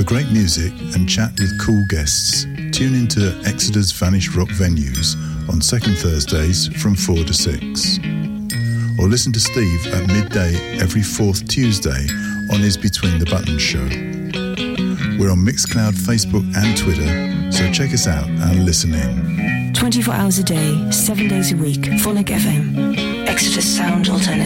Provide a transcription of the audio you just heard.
For great music and chat with cool guests, tune into Exeter's Vanished Rock venues on second Thursdays from 4 to 6. Or listen to Steve at midday every fourth Tuesday on his Between the Buttons show. We're on Mixcloud, Facebook and Twitter, so check us out and listen in. 24 hours a day, 7 days a week, Phonic FM. Exeter's sound alternative.